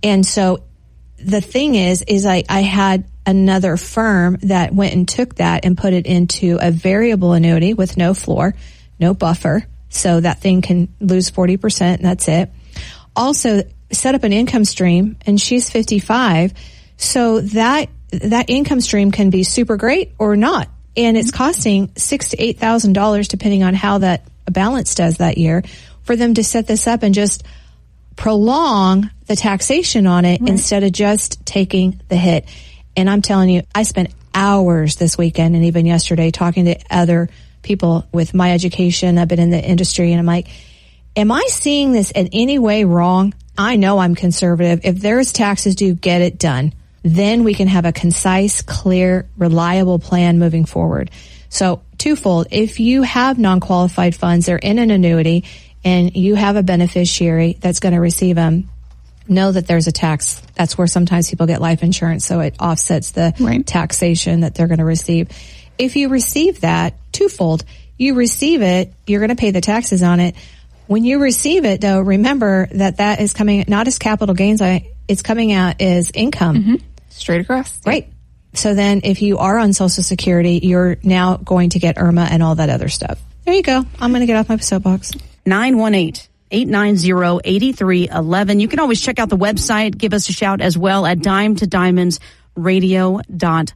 And so the thing is I had another firm that went and took that and put it into a variable annuity with no floor, no buffer. So that thing can lose 40% and that's it. Also set up an income stream, and she's 55. So that income stream can be super great or not. And it's costing $6,000 to $8,000 depending on how that balance does that year for them to set this up and just prolong the taxation on it instead of just taking the hit. And I'm telling you, I spent hours this weekend and even yesterday talking to other people with my education. I've been in the industry, and I'm like, am I seeing this in any way wrong? I know I'm conservative. If there's taxes due, get it done. Then we can have a concise, clear, reliable plan moving forward. So twofold. If you have non-qualified funds, they're in an annuity, and you have a beneficiary that's going to receive them, know that there's a tax. That's where sometimes people get life insurance, so it offsets the taxation that they're going to receive. If you receive that, twofold. You receive it, you're going to pay the taxes on it. When you receive it, though, remember that is coming not as capital gains, it's coming out as income. Mm-hmm. Straight across. Right. So then if you are on Social Security, you're now going to get IRMA and all that other stuff. There you go. I'm going to get off my soapbox. 918-890-8311. You can always check out the website. Give us a shout as well at dimetodiamondsradio.com.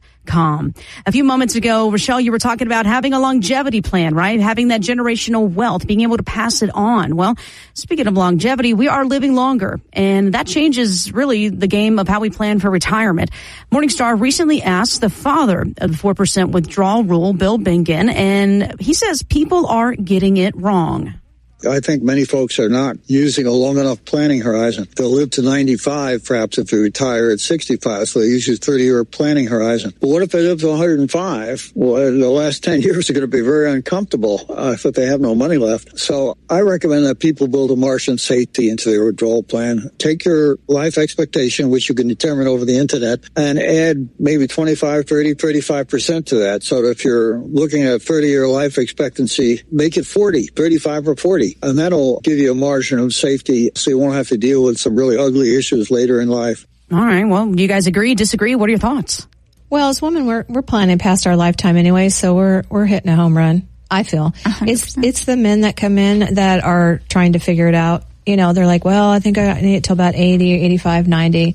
A few moments ago, Rochelle, you were talking about having a longevity plan, right? Having that generational wealth, being able to pass it on. Well, speaking of longevity, we are living longer, and that changes really the game of how we plan for retirement. Morningstar recently asked the father of the 4% withdrawal rule, Bill Bingen, and he says people are getting it wrong. I think many folks are not using a long enough planning horizon. They'll live to 95, perhaps, if they retire at 65, so they use a 30-year planning horizon. But what if they live to 105? Well, the last 10 years are going to be very uncomfortable if they have no money left. So I recommend that people build a margin of safety into their withdrawal plan. Take your life expectation, which you can determine over the internet, and add maybe 25, 30, 35% to that. So that if you're looking at a 30-year life expectancy, make it 40, 35 or 40. And that'll give you a margin of safety so you won't have to deal with some really ugly issues later in life. All right. Well, do you guys agree, disagree? What are your thoughts? Well, as women, we're planning past our lifetime anyway, so we're hitting a home run, I feel. 100%. It's the men that come in that are trying to figure it out. You know, they're like, well, I think I need it till about 80, 85, 90.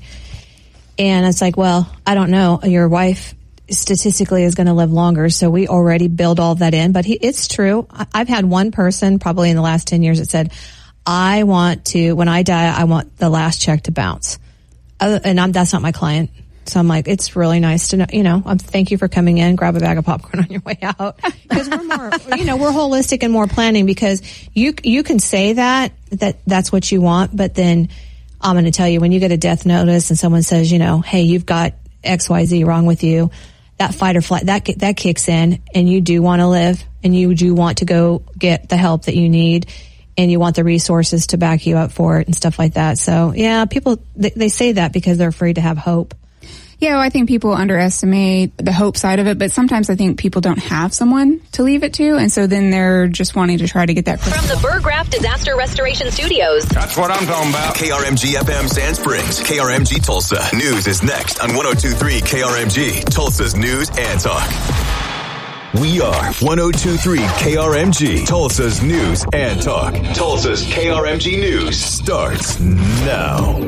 And it's like, well, I don't know. Your wife statistically is going to live longer, so we already build all that in. But it's true. I've had one person probably in the last 10 years that said, I want to, when I die, I want the last check to bounce. And that's not my client. So I'm like, it's really nice to know, thank you for coming in, grab a bag of popcorn on your way out. Because we're more, we're holistic and more planning, because you can say that's what you want, but then I'm going to tell you, when you get a death notice and someone says, hey, you've got XYZ wrong with you, that fight or flight, that kicks in, and you do want to live, and you do want to go get the help that you need, and you want the resources to back you up for it and stuff like that. So, yeah, people, they say that because they're afraid to have hope. Yeah, well, I think people underestimate the hope side of it, but sometimes I think people don't have someone to leave it to, and so then they're just wanting to try to get that. From the Burr Graff Disaster Restoration Studios. That's what I'm talking about. KRMG FM Sand Springs, KRMG Tulsa. News is next on 102.3 KRMG, Tulsa's News and Talk. We are 102.3 KRMG, Tulsa's News and Talk. Tulsa's KRMG News starts now.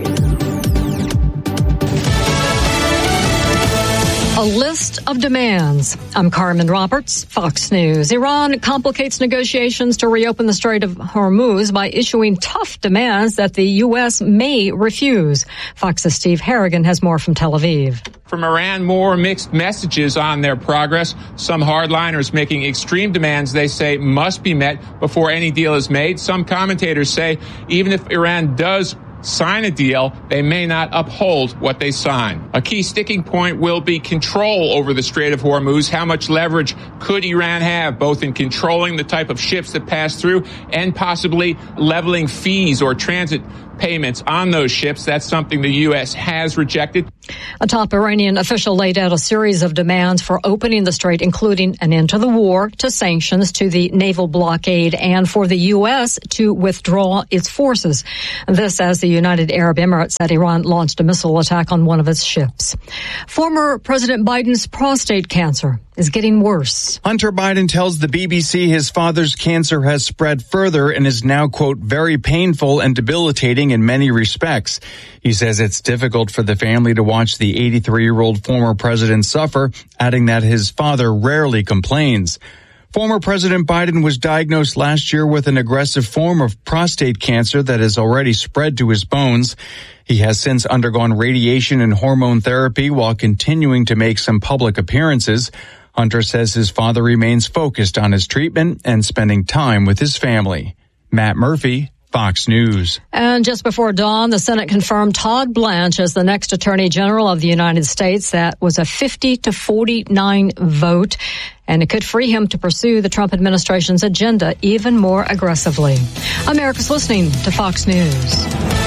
A list of demands. I'm Carmen Roberts, Fox News. Iran complicates negotiations to reopen the Strait of Hormuz by issuing tough demands that the U.S. may refuse. Fox's Steve Harrigan has more from Tel Aviv. From Iran, more mixed messages on their progress. Some hardliners making extreme demands they say must be met before any deal is made. Some commentators say even if Iran does sign a deal, they may not uphold what they sign. A key sticking point will be control over the Strait of Hormuz. How much leverage could Iran have, both in controlling the type of ships that pass through and possibly leveling fees or transit payments on those ships. That's something the U.S. has rejected. A top Iranian official laid out a series of demands for opening the strait, including an end to the war, to sanctions, to the naval blockade, and for the U.S. to withdraw its forces. This as the United Arab Emirates said Iran launched a missile attack on one of its ships. Former President Biden's prostate cancer is getting worse. Hunter Biden tells the BBC his father's cancer has spread further and is now, quote, very painful and debilitating in many respects. He says it's difficult for the family to watch the 83-year-old former president suffer, adding that his father rarely complains. Former President Biden was diagnosed last year with an aggressive form of prostate cancer that has already spread to his bones. He has since undergone radiation and hormone therapy while continuing to make some public appearances. Hunter says his father remains focused on his treatment and spending time with his family. Matt Murphy, Fox News. And just before dawn, the Senate confirmed Todd Blanche as the next Attorney General of the United States. That was a 50-49 vote, and it could free him to pursue the Trump administration's agenda even more aggressively. America's listening to Fox News.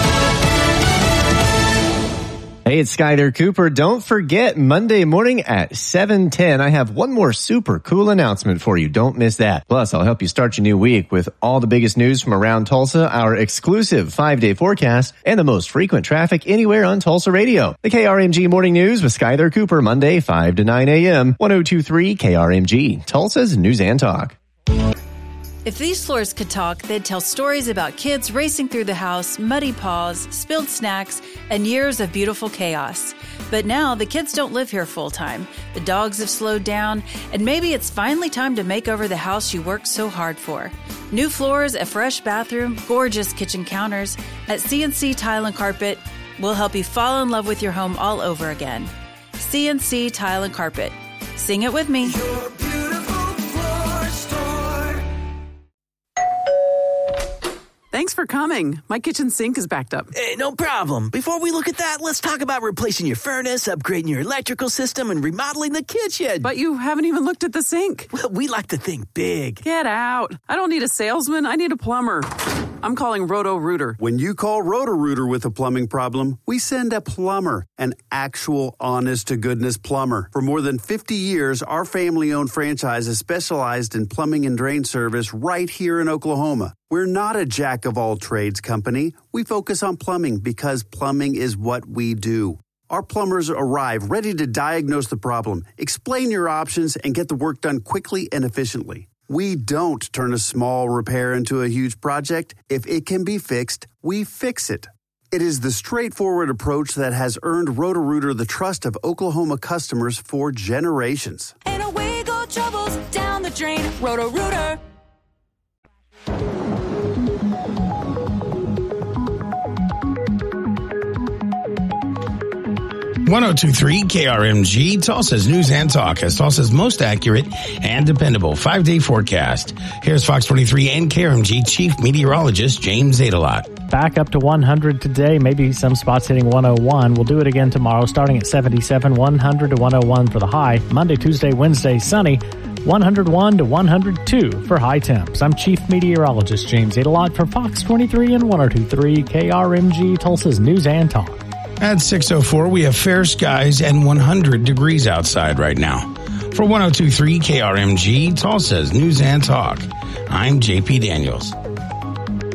Hey, it's Skyler Cooper. Don't forget, Monday morning at 7:10, I have one more super cool announcement for you. Don't miss that. Plus, I'll help you start your new week with all the biggest news from around Tulsa, our exclusive 5-day forecast, and the most frequent traffic anywhere on Tulsa radio. The KRMG Morning News with Skyler Cooper, Monday, 5 to 9 a.m., 102.3 KRMG, Tulsa's News and Talk. If these floors could talk, they'd tell stories about kids racing through the house, muddy paws, spilled snacks, and years of beautiful chaos. But now the kids don't live here full time. The dogs have slowed down, and maybe it's finally time to make over the house you worked so hard for. New floors, a fresh bathroom, gorgeous kitchen counters. At CNC Tile and Carpet, we'll help you fall in love with your home all over again. CNC Tile and Carpet. Sing it with me. Thanks for coming. My kitchen sink is backed up. Hey, no problem. Before we look at that, let's talk about replacing your furnace, upgrading your electrical system, and remodeling the kitchen. But you haven't even looked at the sink. Well, we like to think big. Get out. I don't need a salesman. I need a plumber. I'm calling Roto-Rooter. When you call Roto-Rooter with a plumbing problem, we send a plumber, an actual honest-to-goodness plumber. For more than 50 years, our family-owned franchise has specialized in plumbing and drain service right here in Oklahoma. We're not a jack-of-all-trades company. We focus on plumbing because plumbing is what we do. Our plumbers arrive ready to diagnose the problem, explain your options, and get the work done quickly and efficiently. We don't turn a small repair into a huge project. If it can be fixed, we fix it. It is the straightforward approach that has earned Roto-Rooter the trust of Oklahoma customers for generations. And away go troubles down the drain. Roto-Rooter. 102.3 KRMG, Tulsa's News and Talk, as Tulsa's most accurate and dependable 5-day forecast. Here's Fox 23 and KRMG Chief Meteorologist James Adelot. Back up to 100 today, maybe some spots hitting 101. We'll do it again tomorrow, starting at 77, 100 to 101 for the high. Monday, Tuesday, Wednesday, sunny, 101 to 102 for high temps. I'm Chief Meteorologist James Adelot for Fox 23 and 102.3 KRMG, Tulsa's News and Talk. At 6:04, we have fair skies and 100 degrees outside right now. For 102.3 KRMG, Tulsa's News and Talk, I'm JP Daniels.